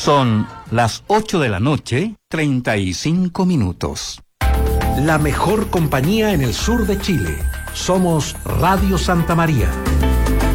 Son las 8 de la noche, 35 minutos. La mejor compañía en el sur de Chile. Somos Radio Santa María.